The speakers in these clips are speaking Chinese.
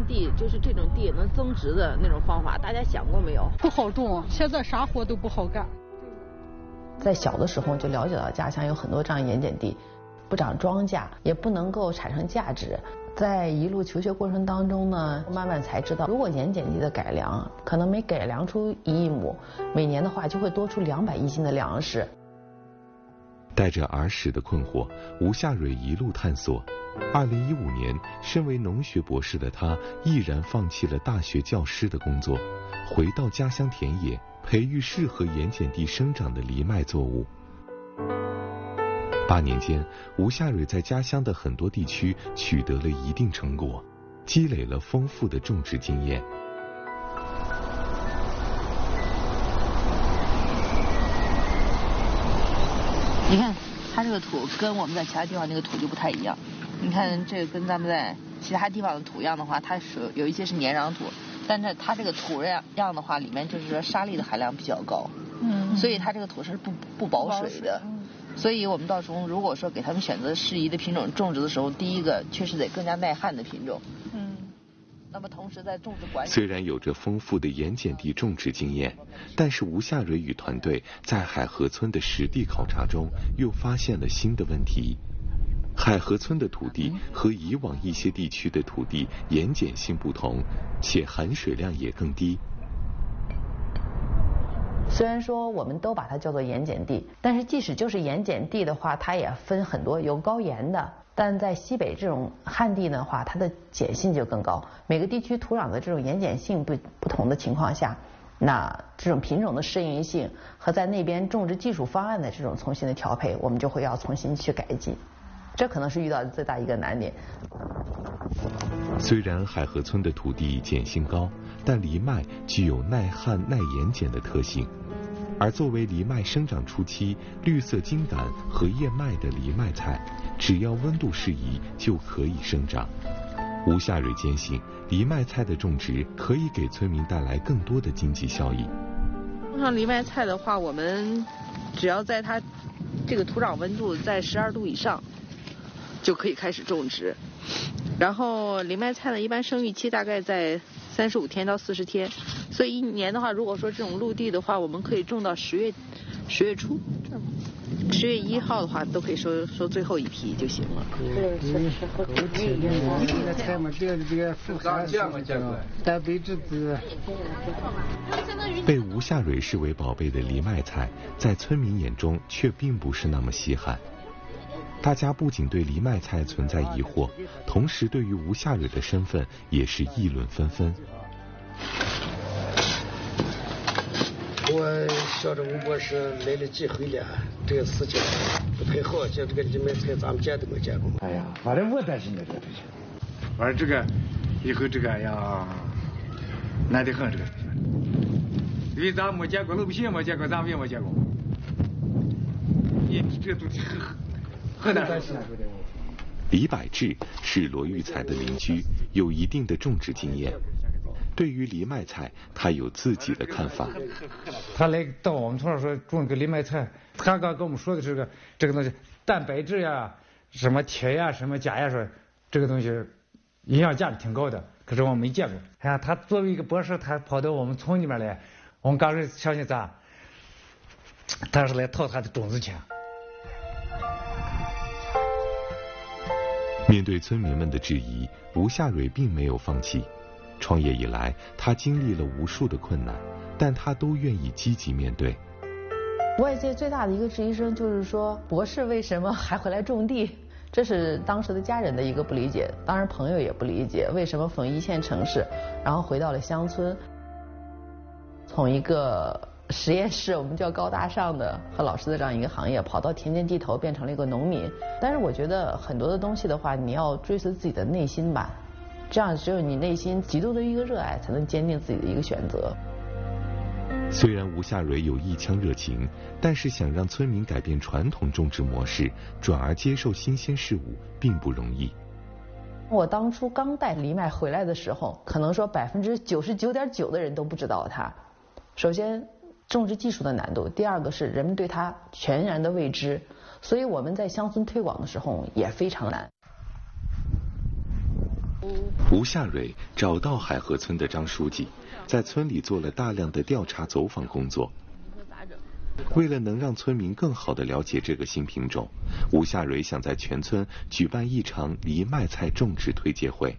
地，就是这种地能增值的那种方法，大家想过没有？ 不好种，现在啥活都不好干。 在小的时候就了解到家乡有很多这样盐碱地，不长庄稼，也不能够产生价值。在一路求学过程当中呢，慢慢才知道，如果盐碱地的改良，可能每改良出1亿亩，每年的话就会多出200亿斤的粮食。 带着儿时的困惑，吴夏蕊一路探索。2015年，身为农学博士的他毅然放弃了大学教师的工作，回到家乡田野，培育适合盐碱地生长的藜麦作物。8年间，吴夏蕊在家乡的很多地区取得了一定成果，积累了丰富的种植经验。 你看，它这个土跟我们在其他地方那个土就不太一样。你看这个跟咱们在其他地方的土样的话，它是有一些是黏壤土，但是它这个土样的话，里面就是说沙粒的含量比较高，所以它这个土是不保水的。所以我们到时候如果说给他们选择适宜的品种种植的时候，第一个确实得更加耐旱的品种。那么同时在种植管理， 虽然有着丰富的盐碱地种植经验，但是吴夏蕊与团队在海河村的实地考察中，又发现了新的问题。海河村的土地和以往一些地区的土地盐碱性不同，且含水量也更低。 虽然说我们都把它叫做盐碱地，但是即使就是盐碱地的话，它也分很多，有高盐的，但在西北这种旱地的话，它的碱性就更高。每个地区土壤的这种盐碱性不同的情况下，那这种品种的适应性和在那边种植技术方案的这种重新的调配，我们就会要重新去改进。这可能是遇到的最大一个难点。 虽然海河村的土地碱性高，但藜麦具有耐旱耐盐碱的特性，而作为藜麦生长初期绿色茎秆和叶脉的藜麦菜，只要温度适宜就可以生长。吴夏蕊坚信，藜麦菜的种植可以给村民带来更多的经济效益。 种上藜麦菜的话，我们只要在它这个土壤温度在12度以上，就可以开始种植。然后藜麦菜呢，一般生育期大概在35天到40天，所以一年的话，如果说这种陆地的话，我们可以种到10月初，10月1号的话都可以收最后一批就行了。 被吴夏蕊视为宝贝的藜麦菜，在村民眼中却并不是那么稀罕。大家不仅对藜麦菜存在疑惑，同时对于吴夏蕊的身份也是议论纷纷。 我晓得吴博士来了几回了，这个事情不太好，像这个藜麦菜咱们见都没见过。 哎呀，反正我担心的这个，反正这个以后这个呀难得很这个，因为咱没见过，老百姓没见过，咱们也没见过。你这个东西很难担心。 李百志是罗玉才的邻居，有一定的种植经验。对于藜麦菜，他有自己的看法。 他来到我们村上说种个藜麦菜，他刚跟我们说的是这个东西，蛋白质呀、什么铁呀、什么钾呀，说这个东西营养价值挺高的，可是我没见过。哎呀，他作为一个博士，他跑到我们村里面来，我们刚开始相信他是来套他的种子钱。 面对村民们的质疑，吴夏蕊并没有放弃。创业以来，他经历了无数的困难，但他都愿意积极面对。 外界最大的一个质疑声就是说，博士为什么还回来种地？这是当时的家人的一个不理解，当然朋友也不理解，为什么从一线城市，然后回到了乡村，从一个实验室，我们叫高大上的和老师的这样一个行业，跑到田间地头变成了一个农民。但是我觉得很多的东西的话，你要追随自己的内心吧，这样只有你内心极度的一个热爱，才能坚定自己的一个选择。 虽然吴夏蕊有一腔热情，但是想让村民改变传统种植模式，转而接受新鲜事物，并不容易。 我当初刚带藜麦回来的时候，可能说99.9%的人都不知道它。首先，种植技术的难度；第二个是人们对它全然的未知，所以我们在乡村推广的时候也非常难。 吴夏蕊找到海河村的张书记，在村里做了大量的调查走访工作。为了能让村民更好地了解这个新品种，吴夏蕊想在全村举办一场藜麦菜种植推介会。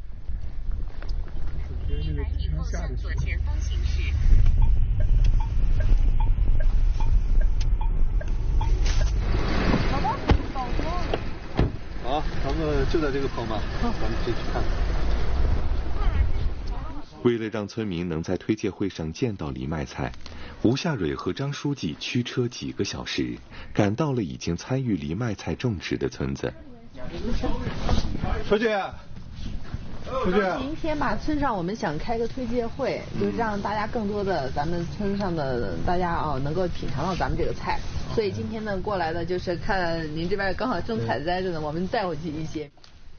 100米后向左前方行驶。 好，咱们就在这个棚吧，咱们进去看看。 为了让村民能在推介会上见到藜麦菜，吴夏蕊和张书记驱车几个小时，赶到了已经参与藜麦菜种植的村子。 书记， 明天吧，村上我们想开个推介会，就是让大家更多的咱们村上的大家能够品尝到咱们这个菜。所以今天呢过来呢，就是看您这边刚好正采摘着呢，我们带回去一些。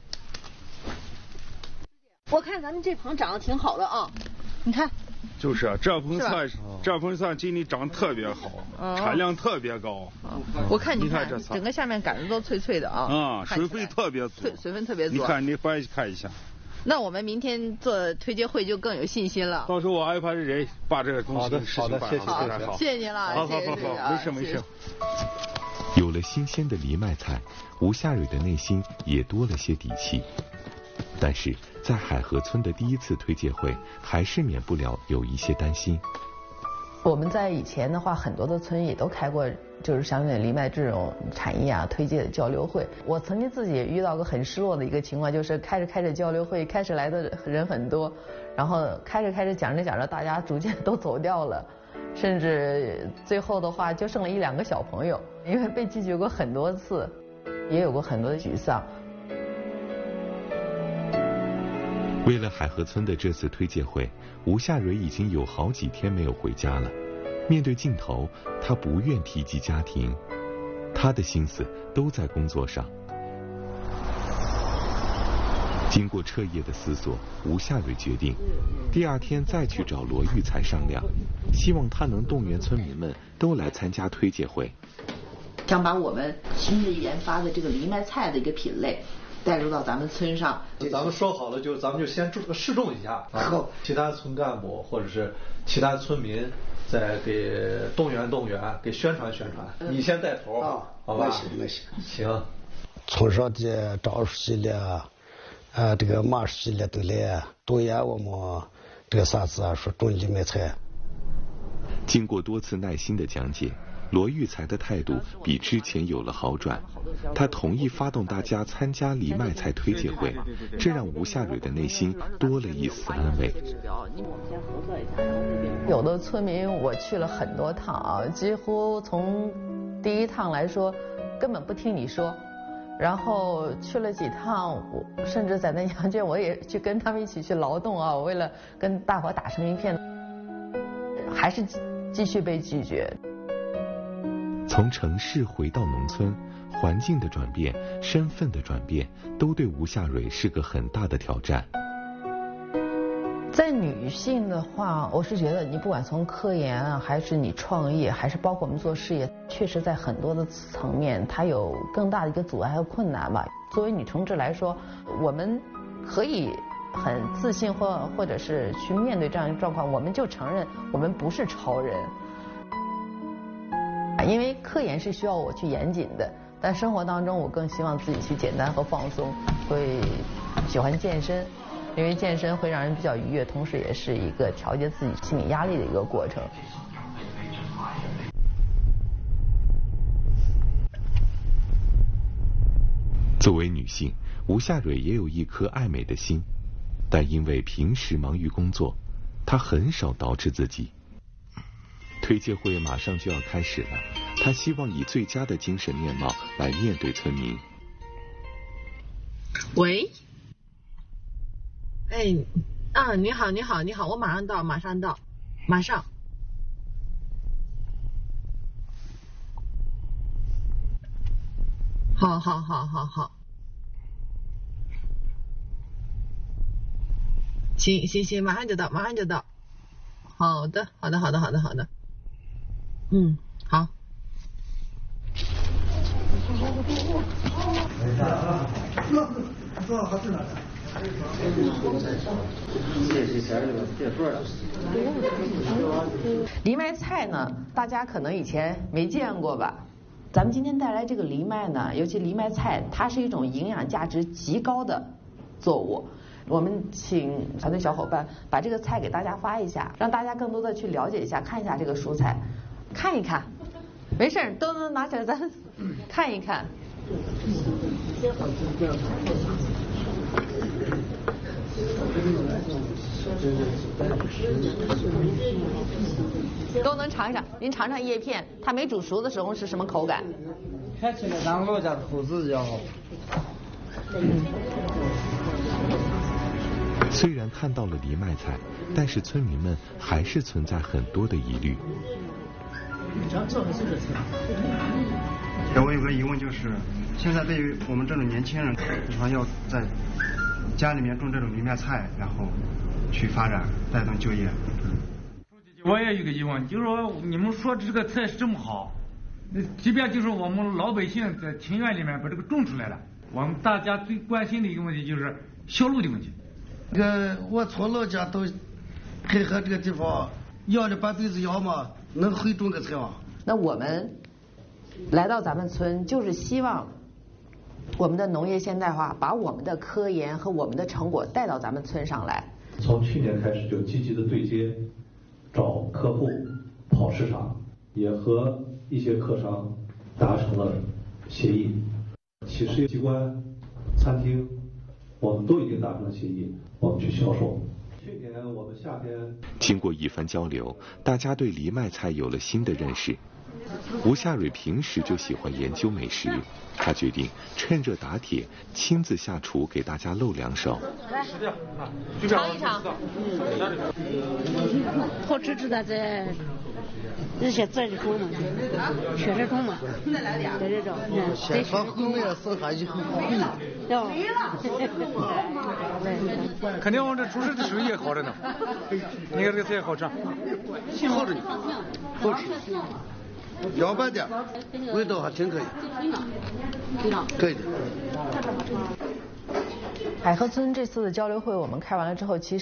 我看咱们这棚长得挺好的啊，你看。 就是啊，这盆菜今年长得特别好，产量特别高。 我看你看这整个下面杆子都脆脆的啊。 水分特别足。 水分特别足。 你看，你翻看一下。 那我们明天做推介会就更有信心了。 到时候我安排人把这个东西好的，谢谢您了， 好，没事。 有了新鲜的藜麦菜，吴夏蕊的内心也多了些底气。但是在海河村的第一次推介会，还是免不了有一些担心。我们在以前的话，很多的村也都开过，就是像藜麦这种产业推介的交流会。我曾经自己也遇到过很失落的一个情况，就是开着交流会，开始来的人很多，然后开着讲着，大家逐渐都走掉了，甚至最后的话就剩了1-2个小朋友，因为被拒绝过很多次，也有过很多的沮丧。为了海河村的这次推介会，吴夏蕊已经有好几天没有回家了。面对镜头，她不愿提及家庭，她的心思都在工作上。经过彻夜的思索，吴夏蕊决定第2天再去找罗玉才商量，希望他能动员村民们都来参加推介会，想把我们新的研发的这个藜麦菜的一个品类带入到咱们村上。 咱们说好了，咱们就先试种一下，然后其他村干部或者是其他村民再给动员，给宣传。你先带头，好吧？行。 村上的张书记了，这个马书记了都来动员我们这个说种藜麦菜。 经过多次耐心的讲解，罗玉才的态度比之前有了好转，他同意发动大家参加藜麦菜推介会，这让吴夏蕊的内心多了一丝安慰。有的村民我去了很多趟几乎从第1趟来说根本不听你说，然后去了几趟，甚至在那羊圈我也去跟他们一起去劳动我为了跟大伙打成一片，还是继续被拒绝。从城市回到农村，环境的转变，身份的转变，都对吴夏蕊是个很大的挑战。在女性的话，我是觉得你不管从科研还是你创业，还是包括我们做事业，确实在很多的层面，它有更大的一个阻碍和困难吧。作为女同志来说，我们可以很自信或者是去面对这样一个状况，我们就承认我们不是超人。因为科研是需要我去严谨的，但生活当中我更希望自己去简单和放松，会喜欢健身，因为健身会让人比较愉悦，同时也是一个调节自己心理压力的一个过程。作为女性，吴夏蕊也有一颗爱美的心，但因为平时忙于工作，她很少捯饬自己。推介会马上就要开始了，她希望以最佳的精神面貌来面对村民。 喂，哎，你好，我马上到，马上。好。行，马上就到。好的。好。 藜麦菜呢，大家可能以前没见过吧？咱们今天带来这个藜麦呢，尤其藜麦菜，它是一种营养价值极高的作物。我们请团队小伙伴把这个菜给大家发一下，让大家更多的去了解一下，看一下这个蔬菜，看一看，没事都能拿起来咱看一看。都能尝一尝，您尝尝叶片，它没煮熟的时候是什么口感？ 看起来咱老家的胡子一样好。 虽然看到了藜麦菜，但是村民们还是存在很多的疑虑。 我有个疑问就是，现在对于我们这种年轻人，比方要在家里面种这种藜麦菜，然后去发展带动就业。 我也有个疑问，就是说你们说这个菜是这么好，即便就是我们老百姓在庭院里面把这个种出来了，我们大家最关心的一个问题就是销路的问题。 我从老家到配合这个地方，养了半辈子羊嘛，能会种个菜吗？ 那我们来到咱们村，就是希望我们的农业现代化，把我们的科研和我们的成果带到咱们村上来。 从去年开始就积极的对接，找客户，跑市场，也和一些客商达成了协议。企事业机关、餐厅，我们都已经达成了协议，我们去销售。去年我们夏天经过一番交流，大家对藜麦菜有了新的认识。吴夏蕊平时就喜欢研究美食，他决定趁热打铁，亲自下厨给大家露两手。 来，尝一尝。 好吃的这些在这种嘛，确实种嘛，在这种， 先放后面剩下以后要。 肯定我们这厨师的手艺好着呢。你看这个菜好吃， 好着呢，好吃。凉拌点，味道还挺可以，可以的。 海河村这次的交流会我们开完了之后，其实